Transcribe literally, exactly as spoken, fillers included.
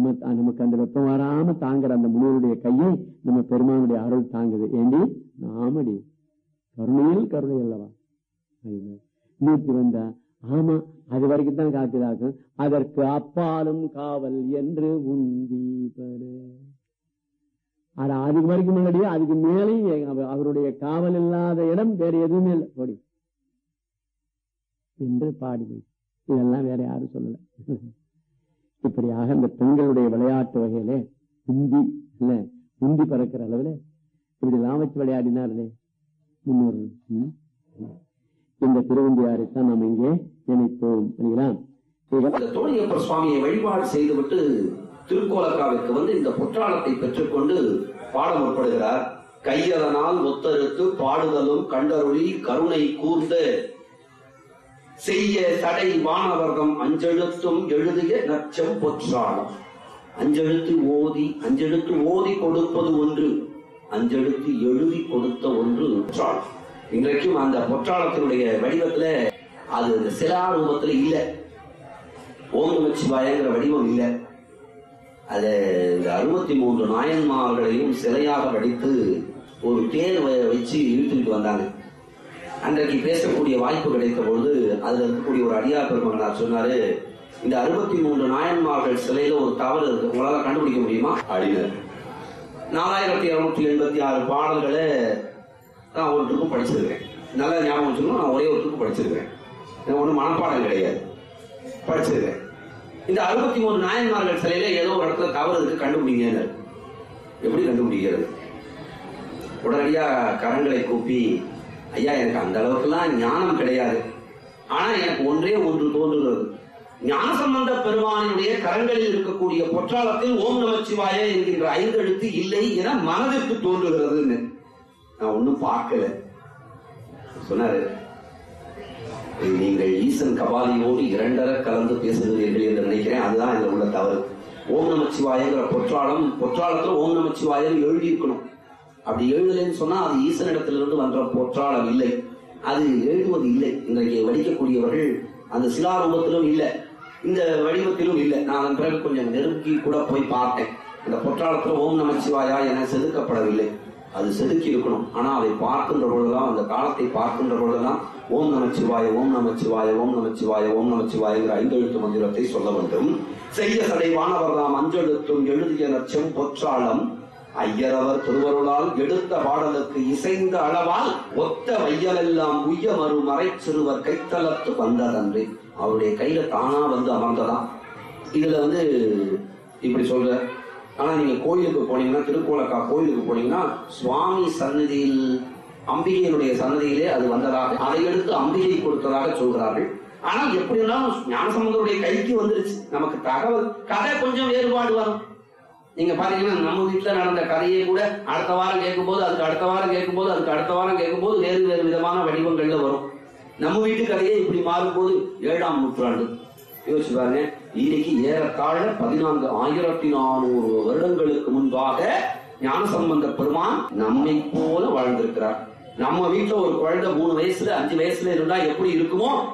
நம்ம நமக்கு அந்த வெப்பம் வராம தாங்குற அந்த முனிவருடைய கையை நம்ம பெருமானுடைய அருள் தாங்குது. ஏண்டி நாமடி கருணையில் கருணை அல்லவா நூத்தி வந்தா ஆமா அது வரைக்கும் தான் காத்துதாக்கும். அதற்கு அப்பாலும் காவல் என்று உந்தி பெரு. ஆனா அதுக்கு வரைக்கும் முன்னாடியே அதுக்கு மேலேயும் அவருடைய காவல் இல்லாத இடம் வேற எதுவுமே இல்லை போடி என்று பாடி போய் இதெல்லாம் வேற யாரும் சொல்லல. இப்படியாக இந்த பெண்களுடைய விளையாட்டு வகையில உந்தி இல்ல உந்தி பறக்கிற அளவுல இப்படி எல்லாம் வச்சு விளையாடினார்களே முன்னோரு. இந்த திருவந்தியாரைத்தான் நாம் இங்கே நினைப்போம். தோணியப்பர் சுவாமியை வழிபாடு செய்துவிட்டு திருக்கோலக்காவிற்கு வந்து இந்த பொற்றாளத்தை பெற்றுக்கொண்டு பாட முற்படுகிறார். கையதனால் ஒத்தருக்கு பாடுதலும் கண்டருளி கருணை கூர்ந்த செய்ய தடை வானவர்க்கம் அஞ்செழுத்தும் எழுதிய நச்சம் பொற்றாளம். அஞ்செழுத்து ஓதி அஞ்செழுத்து ஓதி கொடுப்பது ஒன்று, அஞ்செழுத்து எழுதி கொடுத்த ஒன்று பொற்றாளம். இன்றைக்கும் அந்த பொற்றாளத்தினுடைய வடிவத்துல அது சிலா ரூபத்துல இல்ல, ஓம் நமச்சிவாயங்கிற வடிவம் இல்ல. அது இந்த அறுபத்தி மூன்று நாயன்மார்களையும் சிலையாக வடித்து ஒரு தேர் வச்சு இழுத்துக்கிட்டு வந்தாங்க. அன்றைக்கு பேசக்கூடிய வாய்ப்பு கிடைத்த பொழுது அதுல இருக்கக்கூடிய ஒரு அடியார் பெருமகனார் சொன்னாரு, இந்த அறுபத்தி மூன்று நாயன்மார்கள் சிலையில ஒரு தவறு இருக்கு, உங்களால கண்டுபிடிக்க முடியுமா அப்படின்னு. நாலாயிரத்தி இருநூற்றி எண்பத்தி ஆறு பாடல்களை நான் ஒரு ட்ரிப்பு படிச்சிருக்கேன். நல்லா ஞாபகம் வச்சுக்கணும், நான் ஒரே ஒரு ட்ரிப்பு படிச்சிருக்கேன், ஒன்றும் மனப்பாடம் கிடையாது, படிச்சிருக்கேன். இந்த அறுபத்தி மூணு நாயன்மார்கள் சிலையில ஏதோ ஒரு இடத்துல தவறு இருக்கு, கண்டுபிடிங்க. எப்படி கண்டுபிடிக்கிறது? உடனடியா கரங்களை கூப்பி, ஐயா எனக்கு அந்த அளவுக்குலாம் ஞானம் கிடையாது, ஆனா எனக்கு ஒன்றே ஒன்று தோன்றுகிறது, ஞானசம்பந்த பெருமானுடைய கரங்களில் இருக்கக்கூடிய பொற்றாளத்தில் ஓம் நமச்சிவாய என்கின்ற ஐந்து எழுத்து இல்லை என மனதிற்கு தோன்றுகிறதுன்னு. நான் ஒன்னும் பார்க்கல. சொன்னாரு, நீங்கள் ஈசன் கபாலியோடு இரண்டர கலந்து பேசுகிறீர்கள் என்று நினைக்கிறேன், அதுதான் இதுல உள்ள தவறு. ஓம் நமச்சிவாயங்கிற பொற்றாளம் பொற்றாளத்துல ஓம் நமச்சிவாயம் எழுதி இருக்கணும். அப்படி எழுதலைன்னு சொன்னா அது ஈசனிடத்திலிருந்து வந்த பொற்றாளம் இல்லை, அது எழுதுவது இல்லை. இன்றைக்கு வடிக்கக்கூடியவர்கள் அந்த சிலாரூபத்திலும் இல்லை, இந்த வடிவத்திலும் இல்லை. நான் அதன் பிறகு கொஞ்சம் நெருங்கி கூட போய் பார்த்தேன். இந்த பொற்றாளத்துல ஓம் நமச்சிவாயா என செதுக்கப்படவில்லை, அது செதுக்கி இருக்கணும். ஆனா அதை பார்க்கின்ற பொழுதுதான், அந்த காலத்தை பார்க்கின்ற பொழுதுதான் ஓம் நமச்சிவாய ஓம் நமச்சிவாய ஓம் நமச்சிவாய ஓம் நமச்சிவாயங்கிற ஐந்தெழுத்து மந்திரத்தை சொல்ல வேண்டும். செய்ய சடைவானவர்தாம் அஞ்செழுத்தும் எழுதிய நச்சம் பொற்றாளம் ஐயரவர் திருவருளால் எடுத்த பாடலுக்கு இசைந்த அளவால் ஒத்த வையலெல்லாம் உய்ய மறு மறை சிறுவர் கைத்தலத்து வந்ததன்றி. அவருடைய கையில தானா வந்து அமர்ந்ததான். இதுல வந்து இப்படி சொல்ற. ஆனா நீங்க கோயிலுக்கு போனீங்கன்னா, திருக்கோலக்கா கோயிலுக்கு போனீங்கன்னா, சுவாமி சன்னதியில் அம்பிகையினுடைய சன்னதியிலே அது வந்ததாக, அதை எடுத்து அம்பிகை கொடுத்ததாக சொல்கிறார்கள். ஆனால் எப்படி இருந்தாலும் ஞானசம்பந்தருடைய கைக்கு வந்துருச்சு. நமக்கு தகவல் கதை கொஞ்சம் வேறுபாடு வரும். நீங்க பாத்தீங்கன்னா, நம்ம வீட்டுல நடந்த கதையை கூட அடுத்த வாரம் கேட்கும் போது அதுக்கு அடுத்த வாரம் கேட்கும் போது அதுக்கு அடுத்த வாரம் கேட்கும் போது வேறு வேறு விதமான வடிவங்கள்ல வரும். நம்ம வீட்டு கதையை இப்படி மாறும்போது ஏழாம் நூற்றாண்டு யோசிச்சு பாருங்க. இன்னைக்கு ஏறத்தாழ பதினான்கு ஆயிரத்தி நானூறு வருடங்களுக்கு முன்பாக ஞானசம்பந்த பெருமான் நம்மை போல வாழ்ந்திருக்கிறார். நம்ம வீட்டுல ஒரு குழந்தை மூணு வயசுல அஞ்சு வயசுல இருந்தா எப்படி இருக்குமோ